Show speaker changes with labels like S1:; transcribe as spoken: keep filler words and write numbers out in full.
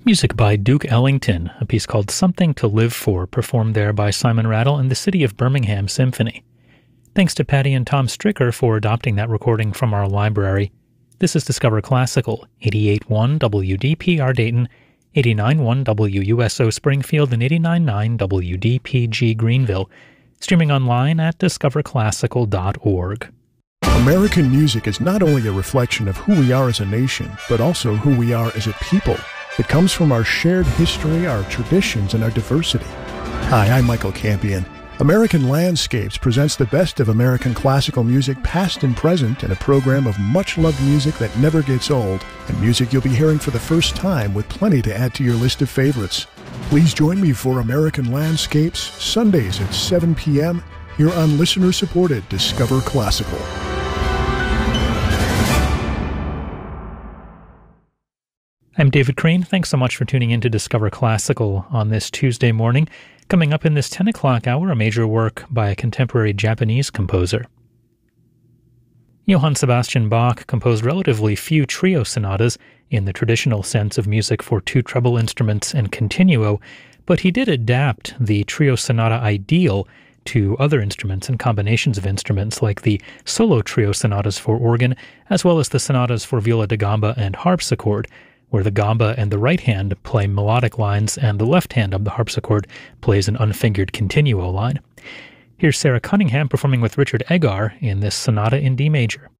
S1: Music by Duke Ellington, a piece called Something to Live For, performed there by Simon Rattle and the City of Birmingham Symphony. Thanks to Patty and Tom Stricker for adopting that recording from our library. This is Discover Classical, eighty-eight point one W D P R Dayton, eighty-nine point one W U S O Springfield, and eighty-nine point nine W D P G Greenville, streaming online at discover classical dot org.
S2: American music is not only a reflection of who we are as a nation, but also who we are as a people. It comes from our shared history, our traditions, and our diversity. Hi, I'm Michael Campion. American Landscapes presents the best of American classical music, past and present, in a program of much-loved music that never gets old, and music you'll be hearing for the first time with plenty to add to your list of favorites. Please join me for American Landscapes, Sundays at seven p.m., here on listener-supported Discover Classical.
S1: I'm David Crane. Thanks so much for tuning in to Discover Classical on this Tuesday morning. Coming up in this ten o'clock hour, a major work by a contemporary Japanese composer. Johann Sebastian Bach composed relatively few trio sonatas in the traditional sense of music for two treble instruments and continuo, but he did adapt the trio sonata ideal to other instruments and combinations of instruments like the solo trio sonatas for organ, as well as the sonatas for viola da gamba and harpsichord, where the gamba and the right hand play melodic lines and the left hand of the harpsichord plays an unfingered continuo line. Here's Sarah Cunningham performing with Richard Egar in this sonata in D major.